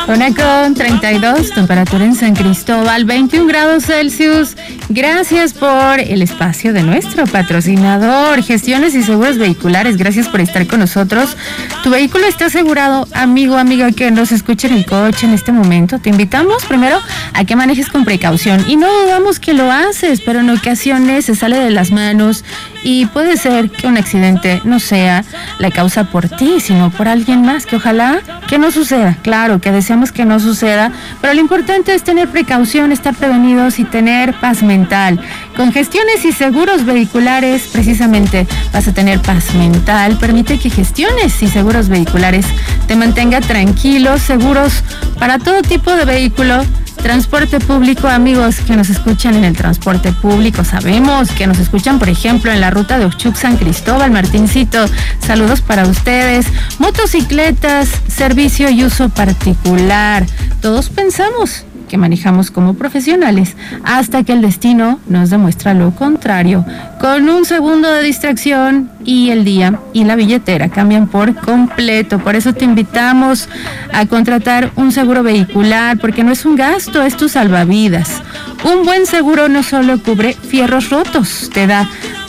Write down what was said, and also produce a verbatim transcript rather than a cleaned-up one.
Una con treinta y dos, temperatura en San Cristóbal, veintiún grados Celsius. Gracias por el espacio de nuestro patrocinador, Gestiones y Seguros Vehiculares. Gracias por estar con nosotros. Tu vehículo está asegurado, amigo, amiga, que nos escuche en el coche en este momento. Te invitamos primero a que manejes con precaución y no dudamos que lo haces, pero en ocasiones se sale de las manos y puede ser que un accidente no sea la causa por ti, sino por alguien más, que ojalá que no suceda. Claro, que deseamos que no suceda, pero lo importante es tener precaución, estar prevenidos y tener paz mental. Con Gestiones y Seguros Vehiculares, precisamente, vas a tener paz mental. Permite que Gestiones y Seguros Vehiculares te mantenga tranquilos, seguros para todo tipo de vehículo. Transporte público, amigos que nos escuchan en el transporte público, sabemos que nos escuchan, por ejemplo, en la ruta de Ochuc San Cristóbal, Martincito, saludos para ustedes. Motocicletas, servicio y uso particular. Todos pensamos que manejamos como profesionales hasta que el destino nos demuestra lo contrario. Con un segundo de distracción y el día y la billetera cambian por completo. Por eso te invitamos a contratar un seguro vehicular, porque no es un gasto, es tu salvavidas. Un buen seguro no solo cubre fierros rotos, te da